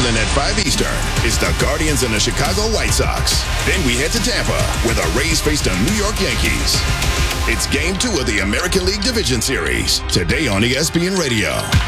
evening at 5 Eastern, it's the Guardians and the Chicago White Sox. Then we head to Tampa, where the Rays face the New York Yankees. It's Game 2 of the American League Division Series, today on ESPN Radio.